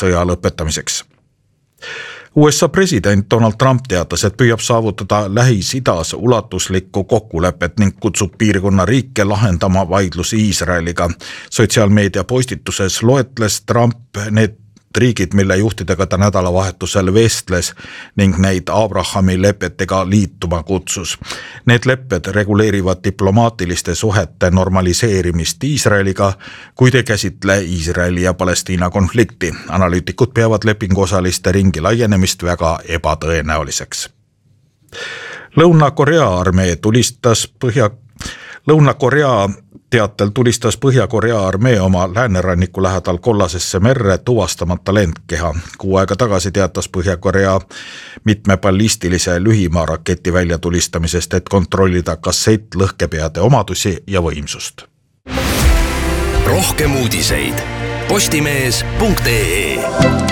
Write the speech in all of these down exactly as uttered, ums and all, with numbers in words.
sõja lõpetamiseks. U S A president Donald Trump teatas, et püüab saavutada Lähis-Idas ulatuslikku kokkulepet ning kutsub piirkonna riike lahendama vaidlusi Iisraeliga. Sotsiaalmeedia postituses loetles Trump need riigid, mille juhtidega ta nädalavahetusel vestles ning neid Abrahami lepetega liituma kutsus. Need lepped reguleerivad diplomaatiliste suhete normaliseerimist Iisraeliga, kuid ei käsitle Iisraeli ja Palestiina konflikti. Analüütikud peavad lepinguosaliste ringi laienemist väga ebatõenäoliseks. Lõuna-Korea armee tulistas Põhja... Lõuna-Korea teatel tulistas Põhja-Korea armee oma lääneranniku lähedal Kollasesse merre tuvastamata lendkeha. Kuu aega tagasi teatas Põhja-Korea mitme ballistilise lühimaa raketi väljatulistamisest, et kontrollida kassett lõhkepeade omadusi ja võimsust. Rohkem uudiseid postimees punkt ee.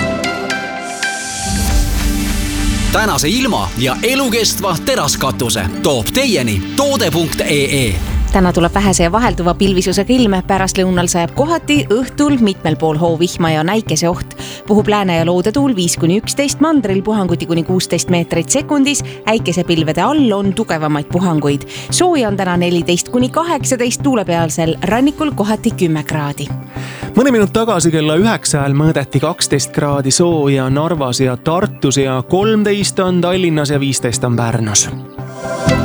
Tänase ilma ja elukestva teraskatuse toob teieni toode punkt ee. Täna tuleb vähese ja vahelduva pilvisusega ilme, pärast lõunal sajab kohati, õhtul mitmel pool hoovihma ja näikese oht. Puhub lääne ja loodetuul viis kuni üksteist, mandril puhanguti kuni kuusteist meetrit sekundis, äikesepilvede all on tugevamaid puhanguid. Sooja on täna neliteist kuni kaheksateist, tuulepealsel rannikul kohati kümme kraadi. Mõne minut tagasi kella üheksa ajal mõõdeti kaksteist kraadi sooja Narvas ja Tartus ja kolmteist on Tallinnas ja viisteist on Pärnus.